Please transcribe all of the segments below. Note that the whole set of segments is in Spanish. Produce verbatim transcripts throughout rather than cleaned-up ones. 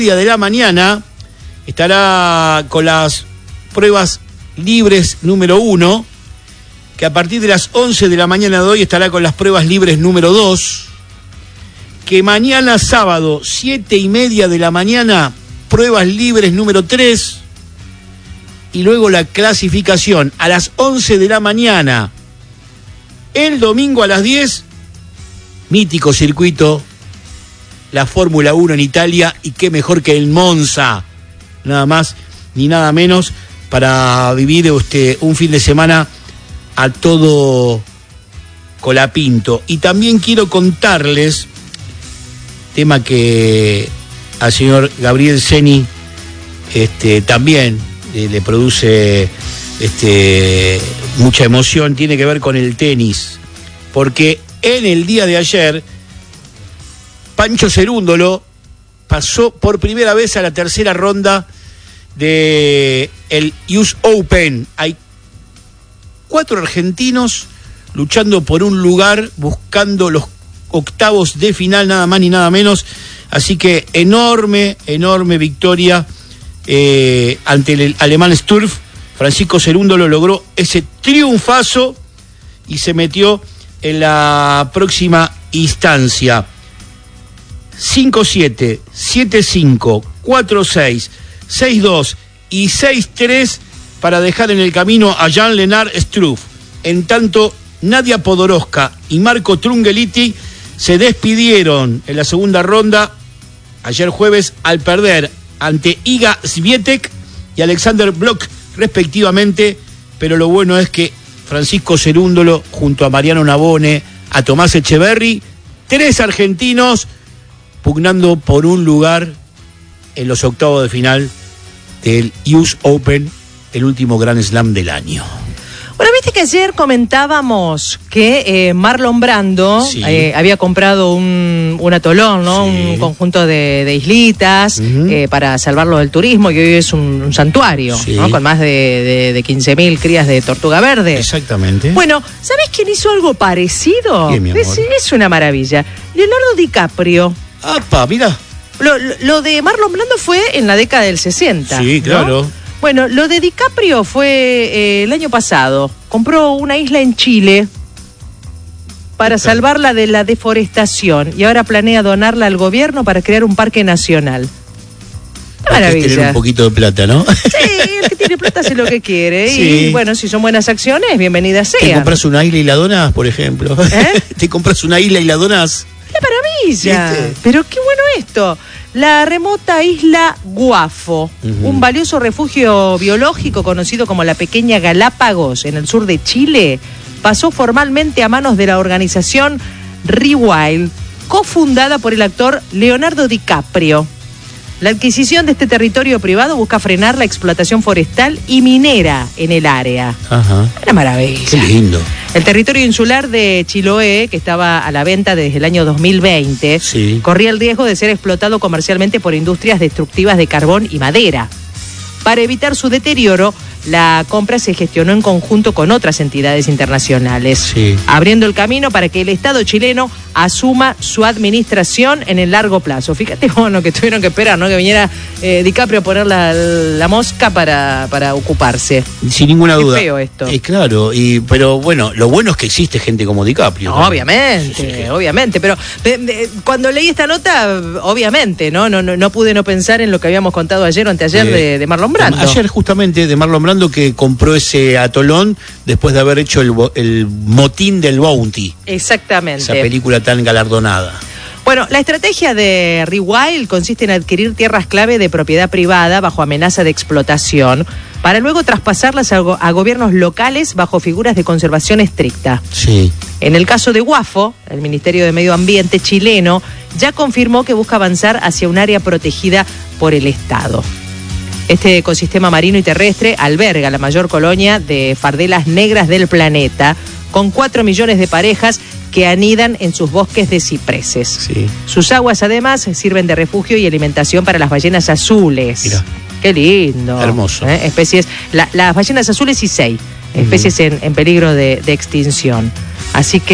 de la mañana estará con las pruebas libres número uno, que a partir de las once de la mañana de hoy estará con las pruebas libres número dos, que mañana sábado, siete y media de la mañana, pruebas libres número tres, y luego la clasificación a las once de la mañana, el domingo a las diez, mítico circuito, la Fórmula uno en Italia, y qué mejor que el Monza, nada más ni nada menos, para vivir este, un fin de semana a todo colapinto. Y también quiero contarles, tema que al señor Gabriel Ceni este, también eh, le produce este, mucha emoción, tiene que ver con el tenis, porque en el día de ayer Pancho Cerúndolo pasó por primera vez a la tercera ronda de el U S Open. Hay cuatro argentinos luchando por un lugar, buscando los octavos de final, nada más ni nada menos. Así que enorme, enorme victoria eh, ante el alemán Sturff. Francisco Cerúndolo logró ese triunfazo y se metió en la próxima instancia. cinco siete, siete cinco, cuatro seis, seis dos y seis tres para dejar en el camino a Jan-Lennard Struff. En tanto, Nadia Podoroska y Marco Trungeliti se despidieron en la segunda ronda ayer jueves al perder ante Iga Swiatek y Alexander Bloch respectivamente, pero lo bueno es que Francisco Cerúndolo junto a Mariano Navone, a Tomás Echeverry, tres argentinos pugnando por un lugar en los octavos de final del U S Open, el último Grand Slam del año. Bueno, viste que ayer comentábamos que eh, Marlon Brando sí. eh, había comprado un, un atolón, ¿no? Sí. Un conjunto de, de islitas uh-huh. eh, para salvarlo del turismo, y hoy es un, un santuario, sí. ¿no? Con más de, de, de quince mil crías de tortuga verde. Exactamente. Bueno, ¿sabés quién hizo algo parecido? ¿Quién, mi amor? Es, es una maravilla. Leonardo DiCaprio. ¡Apa, mira! Lo, lo de Marlon Brando fue en la década del sesenta. Sí, claro. ¿no? Bueno, lo de DiCaprio fue eh, el año pasado. Compró una isla en Chile para claro. salvarla de la deforestación, y ahora planea donarla al gobierno para crear un parque nacional. ¡Qué maravilla! Hay que tener un poquito de plata, ¿no? Sí, el que tiene plata hace lo que quiere. Sí. Y bueno, si son buenas acciones, bienvenidas sean. ¿Te compras una isla y la donas, por ejemplo? ¿Eh? ¿Te compras una isla y la donas? ¡Qué maravilla! ¿Viste? Pero qué bueno esto. La remota isla Guafo, uh-huh. un valioso refugio biológico conocido como la Pequeña Galápagos en el sur de Chile, pasó formalmente a manos de la organización Rewild, cofundada por el actor Leonardo DiCaprio. La adquisición de este territorio privado busca frenar la explotación forestal y minera en el área. Ajá. Una maravilla. Qué lindo. El territorio insular de Chiloé, que estaba a la venta desde el año dos mil veinte, sí. corría el riesgo de ser explotado comercialmente por industrias destructivas de carbón y madera. Para evitar su deterioro, la compra se gestionó en conjunto con otras entidades internacionales, sí. abriendo el camino para que el Estado chileno asuma su administración en el largo plazo. Fíjate, bueno, que tuvieron que esperar, ¿no? Que viniera eh, DiCaprio a poner la, la mosca para, para ocuparse. Sin ninguna Qué duda. feo esto. Eh, claro, y, pero bueno, lo bueno es que existe gente como DiCaprio. No, obviamente, sí, sí. obviamente, pero de, de, cuando leí esta nota, obviamente, ¿no? No, no, no pude no pensar en lo que habíamos contado ayer o anteayer eh, de, de Marlon Brando. Ayer justamente de Marlon Brando, que compró ese atolón después de haber hecho el, el motín del Bounty. Exactamente. Esa película tan galardonada. Bueno, la estrategia de Rewild consiste en adquirir tierras clave de propiedad privada bajo amenaza de explotación para luego traspasarlas a, go- a gobiernos locales bajo figuras de conservación estricta. Sí. En el caso de Guafo, el Ministerio de Medio Ambiente chileno ya confirmó que busca avanzar hacia un área protegida por el Estado. Este ecosistema marino y terrestre alberga la mayor colonia de fardelas negras del planeta, con cuatro millones de parejas que anidan en sus bosques de cipreses. Sí. Sus aguas, además, sirven de refugio y alimentación para las ballenas azules. Mirá. Qué lindo. Hermoso. ¿Eh? Especies, la, las ballenas azules y seis, especies uh-huh. en, en peligro de, de extinción. Así que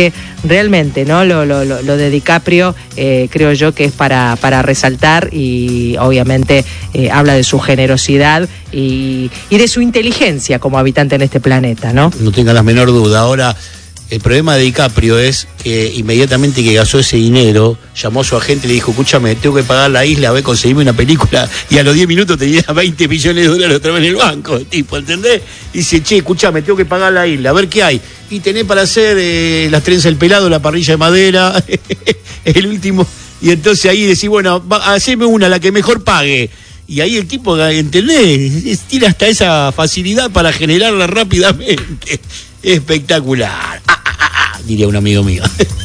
realmente, ¿no? Lo, lo, lo, lo de DiCaprio eh, creo yo que es para, para resaltar y obviamente eh, habla de su generosidad y, y de su inteligencia como habitante en este planeta, ¿no? No tenga la menor duda. Ahora, el problema de DiCaprio es que inmediatamente que gastó ese dinero, llamó a su agente y le dijo, escúchame, tengo que pagar la isla, a ver, conseguirme una película, y a los diez minutos tenía veinte millones de dólares otra vez en el banco, el tipo, ¿entendés? Y dice, che, escúchame, tengo que pagar la isla, a ver qué hay. Y tenés para hacer eh, las trenzas del pelado, la parrilla de madera, el último, y entonces ahí decís, bueno, va, haceme una, la que mejor pague. Y ahí el tipo, ¿entendés? Tiene hasta esa facilidad para generarla rápidamente. Espectacular. Ah, ah, ah, ah, diría un amigo mío.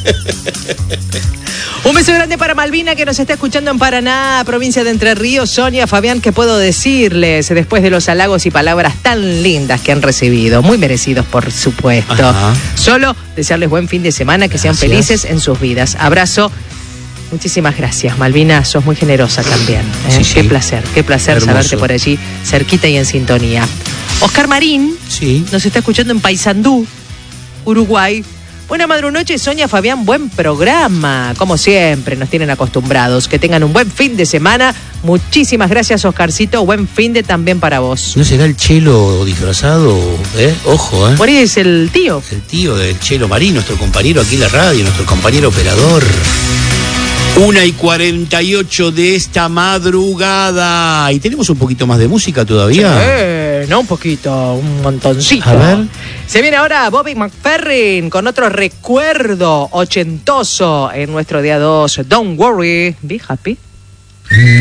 Un beso grande para Malvina, que nos está escuchando en Paraná, provincia de Entre Ríos. Sonia, Fabián, ¿qué puedo decirles después de los halagos y palabras tan lindas que han recibido? Muy merecidos, por supuesto. Ajá. Solo desearles buen fin de semana, que Gracias. Sean felices en sus vidas. Abrazo. Muchísimas gracias, Malvina, sos muy generosa también. ¿eh? Sí, sí. Qué placer, qué placer Hermoso. Saberte por allí, cerquita y en sintonía. Oscar Marín sí. nos está escuchando en Paysandú, Uruguay. Buena madrunoche, Sonia, Fabián, buen programa. Como siempre, nos tienen acostumbrados. Que tengan un buen fin de semana. Muchísimas gracias, Oscarcito. Buen fin de también para vos. ¿No será el Chelo disfrazado? ¿Eh? Ojo, ¿eh? Por ahí es el tío. El tío del Chelo Marín, nuestro compañero aquí en la radio, nuestro compañero operador. Una y cuarenta y ocho de esta madrugada. ¿Y tenemos un poquito más de música todavía? Sí, no un poquito, un montoncito. A ver. Se viene ahora Bobby McFerrin con otro recuerdo ochentoso en nuestro día dos. Don't worry, be happy.